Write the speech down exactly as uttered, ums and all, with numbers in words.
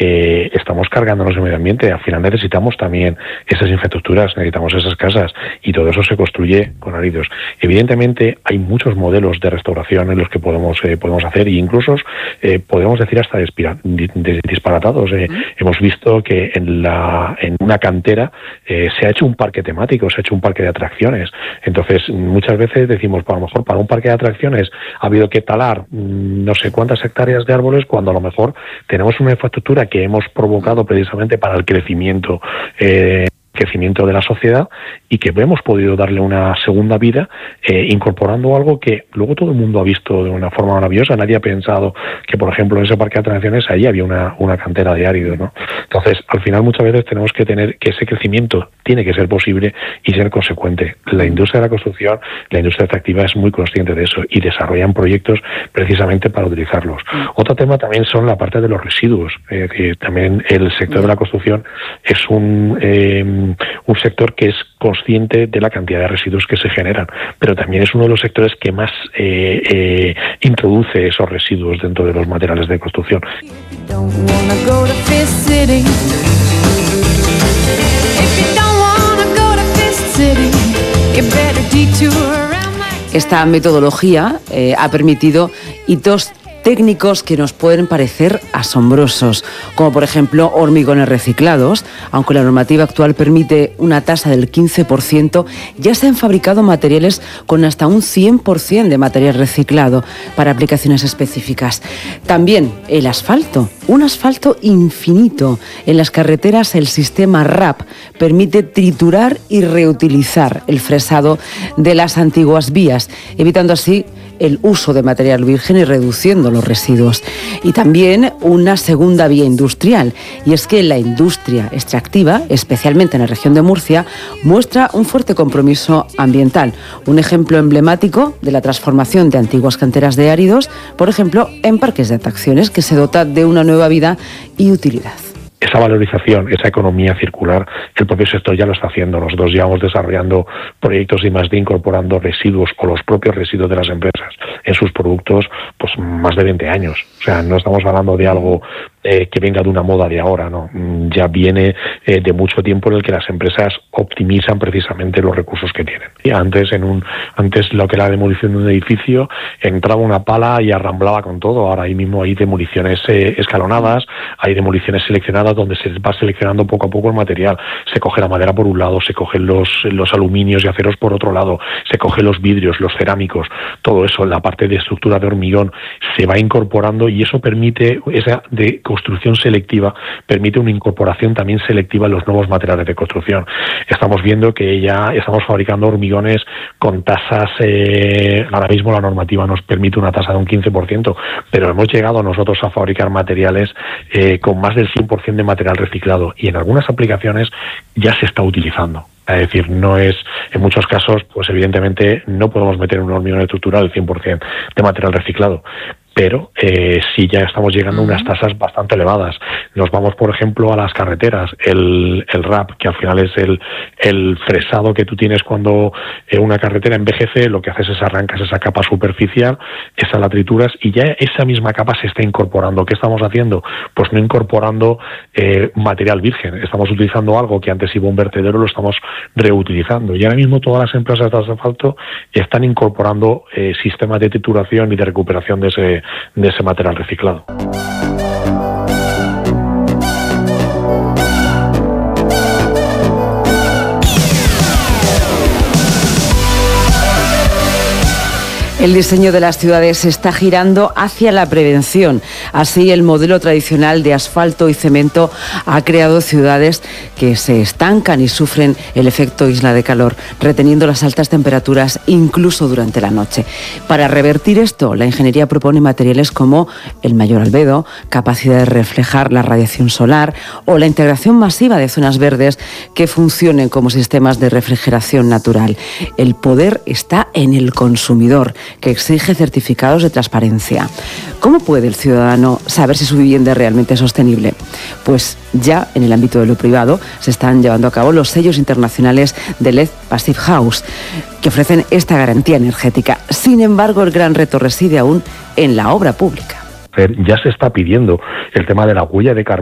eh, estamos cargándonos el medio ambiente. Al final necesitamos también esas infraestructuras, necesitamos esas casas, y todo eso se construye con áridos. Evidentemente hay muchos modelos de restauración en los que podemos eh, podemos hacer, e incluso eh, podemos decir hasta dispira, disparatados. Eh, mm. Hemos visto que en la en una cantera eh, se ha hecho un parque temático, se ha hecho un parque de atracciones. Entonces muchas veces decimos, pues a lo mejor para un parque de atracciones ha habido que talar mmm, no sé cuántas hectáreas de árboles, cuando a lo mejor tenemos una infraestructura que hemos provocado precisamente para el crecimiento eh, crecimiento de la sociedad, y que hemos podido darle una segunda vida eh, incorporando algo que luego todo el mundo ha visto de una forma maravillosa. Nadie ha pensado que, por ejemplo, en ese parque de atracciones allí había una, una cantera de áridos, ¿no? Entonces, al final muchas veces tenemos que tener que ese crecimiento tiene que ser posible y ser consecuente. La industria de la construcción, la industria extractiva es muy consciente de eso y desarrollan proyectos precisamente para utilizarlos. Mm. Otro tema también son la parte de los residuos. Eh, que también el sector de la construcción es un eh, un sector que es consciente de la cantidad de residuos que se generan, pero también es uno de los sectores que más eh, eh, introduce esos residuos dentro de los materiales de construcción. Esta metodología eh, ha permitido hitos técnicos que nos pueden parecer asombrosos, como por ejemplo hormigones reciclados. Aunque la normativa actual permite una tasa del quince por ciento, ya se han fabricado materiales con hasta un cien por ciento de material reciclado para aplicaciones específicas. También el asfalto, un asfalto infinito. En las carreteras el sistema R A P permite triturar y reutilizar el fresado de las antiguas vías, evitando así el uso de material virgen y reduciendo los residuos. Y también una segunda vía industrial, y es que la industria extractiva, especialmente en la región de Murcia, muestra un fuerte compromiso ambiental. Un ejemplo emblemático de la transformación de antiguas canteras de áridos, por ejemplo, en parques de atracciones, que se dota de una nueva vida y utilidad. Esa valorización, esa economía circular, el propio sector ya lo está haciendo. Nosotros llevamos desarrollando proyectos de I más D incorporando residuos o los propios residuos de las empresas en sus productos, pues más de veinte años. O sea, no estamos hablando de algo eh, que venga de una moda de ahora, ¿no? Ya viene eh, de mucho tiempo en el que las empresas optimizan precisamente los recursos que tienen. Y antes, en un, antes lo que era la demolición de un edificio, entraba una pala y arramblaba con todo. Ahora ahí mismo hay demoliciones eh, escalonadas, hay demoliciones seleccionadas, donde se va seleccionando poco a poco el material. Se coge la madera por un lado, se cogen los, los aluminios y aceros por otro lado, se cogen los vidrios, los cerámicos, todo eso, la parte de estructura de hormigón se va incorporando, y eso permite, esa de construcción selectiva, permite una incorporación también selectiva en los nuevos materiales de construcción. Estamos viendo que ya estamos fabricando hormigones con tasas, eh, ahora mismo la normativa nos permite una tasa de un quince por ciento, pero hemos llegado nosotros a fabricar materiales eh, con más del cien por ciento de material reciclado, y en algunas aplicaciones ya se está utilizando. Es decir, no es, en muchos casos, pues evidentemente no podemos meter en un hormigón estructural el cien por ciento de material reciclado, pero eh, sí ya estamos llegando a unas tasas bastante elevadas. Nos vamos, por ejemplo, a las carreteras, el, el R A P, que al final es el, el fresado que tú tienes cuando eh, una carretera envejece, lo que haces es arrancas esa capa superficial, esa la trituras, y ya esa misma capa se está incorporando. ¿Qué estamos haciendo? Pues no incorporando eh, material virgen, estamos utilizando algo que antes iba a un vertedero, lo estamos reutilizando. Y ahora mismo todas las empresas de asfalto están incorporando eh, sistemas de trituración y de recuperación de ese de ese material reciclado. El diseño de las ciudades está girando hacia la prevención. Así, el modelo tradicional de asfalto y cemento ha creado ciudades que se estancan y sufren el efecto isla de calor, reteniendo las altas temperaturas incluso durante la noche. Para revertir esto, la ingeniería propone materiales como el mayor albedo, capacidad de reflejar la radiación solar o la integración masiva de zonas verdes que funcionen como sistemas de refrigeración natural. El poder está en el consumidor, que exige certificados de transparencia. ¿Cómo puede el ciudadano saber si su vivienda es realmente sostenible? Pues ya en el ámbito de lo privado se están llevando a cabo los sellos internacionales de L E D Passive House, que ofrecen esta garantía energética. Sin embargo, el gran reto reside aún en la obra pública. Ya se está pidiendo el tema de la huella de carbono